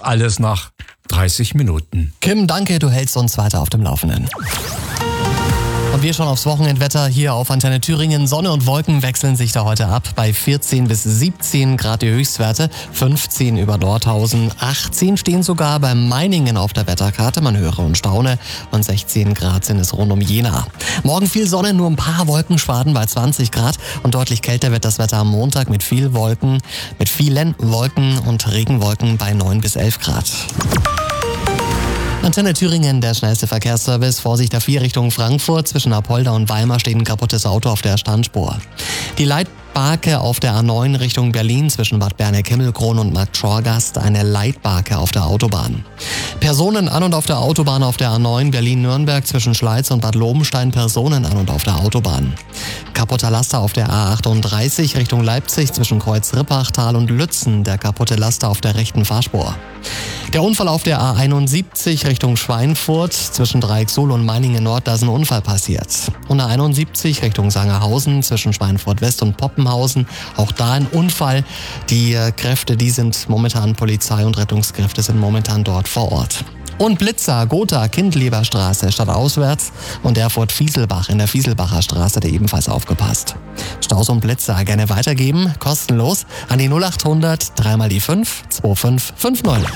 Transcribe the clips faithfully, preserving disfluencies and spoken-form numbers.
alles nach dreißig Minuten. Kim, danke, du hältst uns weiter auf dem Laufenden. Und wir schauen aufs Wochenendwetter hier auf Antenne Thüringen. Sonne und Wolken wechseln sich da heute ab. Bei vierzehn bis siebzehn Grad die Höchstwerte, fünfzehn über Nordhausen, achtzehn stehen sogar bei Meiningen auf der Wetterkarte. Man höre und staune. Und sechzehn Grad sind es rund um Jena. Morgen viel Sonne, nur ein paar Wolkenschwaden bei zwanzig Grad. Und deutlich kälter wird das Wetter am Montag mit viel Wolken, mit vielen Wolken und Regenwolken bei neun bis elf Grad. Antenne Thüringen, der schnellste Verkehrsservice. Vorsicht A vier Richtung Frankfurt. Zwischen Apolda und Weimar steht ein kaputtes Auto auf der Standspur. Die Leitbarke auf der A neun Richtung Berlin zwischen Bad Berneck-Himmelkron und Markt Schorgast. Eine Leitbarke auf der Autobahn. Personen an und auf der Autobahn auf der A neun Berlin-Nürnberg zwischen Schleiz und Bad Lobenstein. Personen an und auf der Autobahn. Kaputter Laster auf der A achtunddreißig Richtung Leipzig zwischen Kreuz-Rippachtal und Lützen. Der kaputte Laster auf der rechten Fahrspur. Der Unfall auf der A einundsiebzig Richtung Schweinfurt zwischen Dreiecksuhl und Meiningen-Nord, da ist ein Unfall passiert. Und A einundsiebzig Richtung Sangerhausen zwischen Schweinfurt-West und Poppenhausen, auch da ein Unfall. Die Kräfte, die sind momentan, Polizei und Rettungskräfte sind momentan dort vor Ort. Und Blitzer, Gotha, Kindleberstraße, stadtauswärts und Erfurt-Fieselbach in der Fieselbacher Straße, der ebenfalls aufgepasst. Staus und Blitzer gerne weitergeben, kostenlos an die null achthundert, dreimal die fünf, zwei fünf fünf null.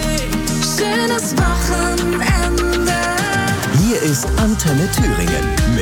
Schönes Wochenende. Hier ist Antenne Thüringen.